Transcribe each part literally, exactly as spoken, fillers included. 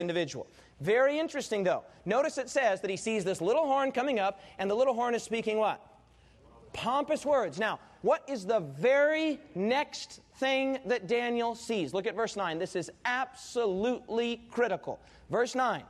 individual. Very interesting, though. Notice it says that he sees this little horn coming up, and the little horn is speaking what? Pompous words. Now, what is the very next thing that Daniel sees? Look at verse nine. This is absolutely critical. Verse nine.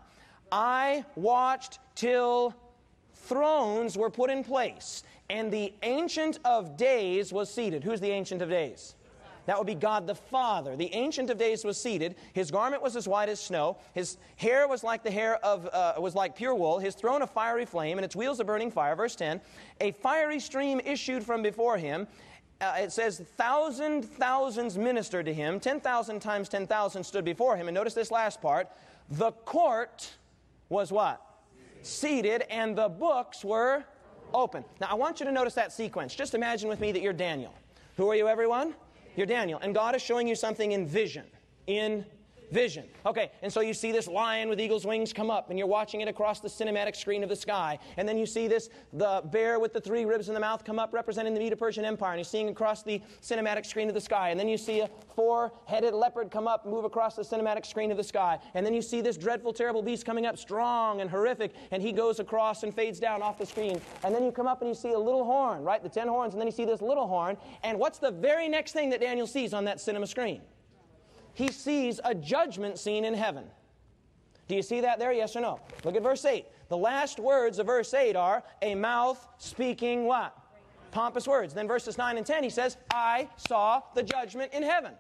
I watched till thrones were put in place, and the Ancient of Days was seated. Who's the Ancient of Days? That would be God the Father. The Ancient of Days was seated. His garment was as white as snow. His hair was like the hair of, uh, was like pure wool. His throne a fiery flame, and its wheels a burning fire. Verse ten, a fiery stream issued from before him. Uh, it says, thousand thousands ministered to him. Ten thousand times ten thousand stood before him. And notice this last part. The court was what? Seated, and the books were open. Now, I want you to notice that sequence. Just imagine with me that you're Daniel. Who are you, everyone? You're Daniel, and God is showing you something in vision. In vision. Okay, and so you see this lion with eagle's wings come up, and you're watching it across the cinematic screen of the sky. And then you see this, the bear with the three ribs in the mouth come up, representing the Medo-Persian Empire, and you're seeing across the cinematic screen of the sky. And then you see a four-headed leopard come up, move across the cinematic screen of the sky. And then you see this dreadful, terrible beast coming up, strong and horrific, and he goes across and fades down off the screen. And then you come up and you see a little horn, right? The ten horns, and then you see this little horn. And what's the very next thing that Daniel sees on that cinema screen? He sees a judgment scene in heaven. Do you see that there? Yes or no? Look at verse eight. The last words of verse eight are, a mouth speaking what? Pompous words. Then verses nine and ten, he says, I saw the judgment in heaven.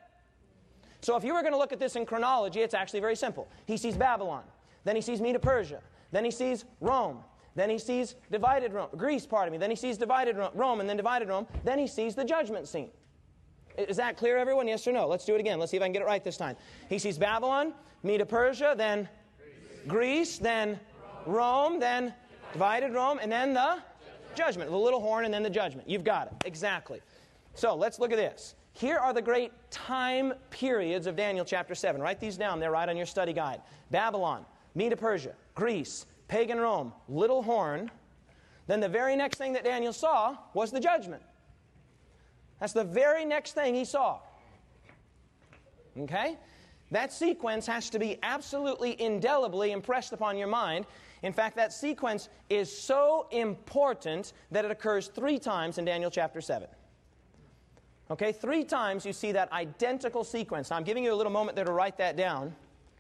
So if you were going to look at this in chronology, it's actually very simple. He sees Babylon. Then he sees Medo-Persia. Then he sees Rome. Then he sees divided Rome. Greece, pardon me. Then he sees divided Rome, and then divided Rome. Then he sees the judgment scene. Is that clear, everyone? Yes or no? Let's do it again. Let's see if I can get it right this time. He sees Babylon, Medo-Persia, then Greece, then Rome, then divided Rome, and then the judgment. The little horn and then the judgment. You've got it. Exactly. So let's look at this. Here are the great time periods of Daniel chapter seven. Write these down. They're right on your study guide. Babylon, Medo-Persia, Greece, pagan Rome, little horn. Then the very next thing that Daniel saw was the judgment. That's the very next thing he saw. Okay? That sequence has to be absolutely indelibly impressed upon your mind. In fact, that sequence is so important that it occurs three times in Daniel chapter seven. Okay? Three times you see that identical sequence. Now, I'm giving you a little moment there to write that down.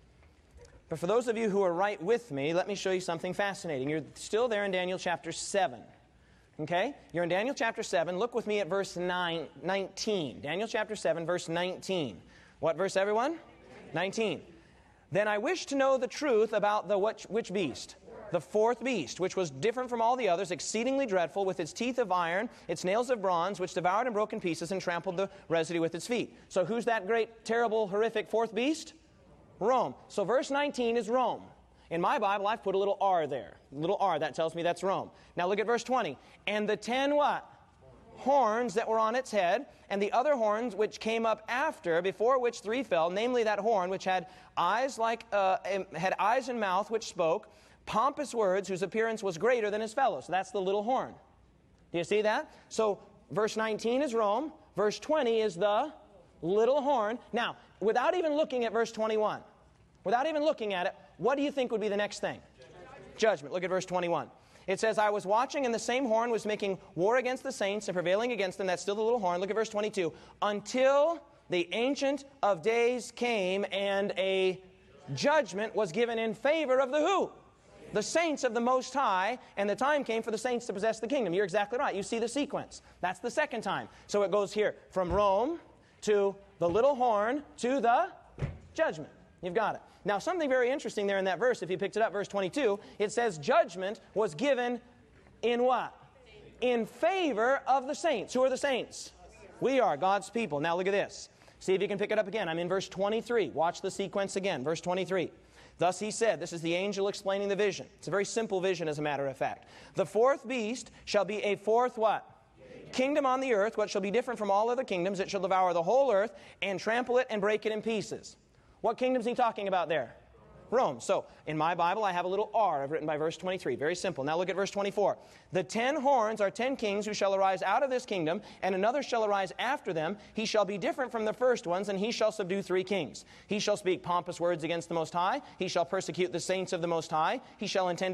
But for those of you who are right with me, let me show you something fascinating. You're still there in Daniel chapter seven. Okay? You're in Daniel chapter seven. Look with me at verse nine, nineteen. Daniel chapter seven, verse nineteen. What verse, everyone? nineteen. Then I wish to know the truth about the which, which beast? The fourth beast, which was different from all the others, exceedingly dreadful, with its teeth of iron, its nails of bronze, which devoured and broke in pieces and trampled the residue with its feet. So who's that great, terrible, horrific fourth beast? Rome. So verse nineteen is Rome. In my Bible, I've put a little R there. Little R, that tells me that's Rome. Now look at verse twenty. And the ten what? Horns that were on its head, and the other horns which came up after, before which three fell, namely that horn which had eyes like uh, had eyes and mouth which spoke, pompous words, whose appearance was greater than his fellows. So that's the little horn. Do you see that? So verse nineteen is Rome. Verse twenty is the little horn. Now, without even looking at verse twenty-one, without even looking at it, what do you think would be the next thing? Judgment. Judgment. Look at verse twenty-one. It says, I was watching, and the same horn was making war against the saints and prevailing against them. That's still the little horn. Look at verse twenty-two. Until the Ancient of Days came, and a judgment was given in favor of the who? The saints of the Most High, and the time came for the saints to possess the kingdom. You're exactly right. You see the sequence. That's the second time. So it goes here from Rome to the little horn to the judgment. You've got it. Now, something very interesting there in that verse, if you picked it up, verse twenty-two, it says judgment was given in what? In favor of the saints. Who are the saints? We are, God's people. Now, look at this. See if you can pick it up again. I'm in verse twenty-three. Watch the sequence again. Verse twenty-three. Thus he said, this is the angel explaining the vision. It's a very simple vision, as a matter of fact. The fourth beast shall be a fourth what? Kingdom on the earth, what shall be different from all other kingdoms. It shall devour the whole earth and trample it and break it in pieces. What kingdom is he talking about there? Rome. So, in my Bible, I have a little R. I've written by verse twenty-three. Very simple. Now look at verse twenty-four. The ten horns are ten kings who shall arise out of this kingdom, and another shall arise after them. He shall be different from the first ones, and he shall subdue three kings. He shall speak pompous words against the Most High. He shall persecute the saints of the Most High. He shall intend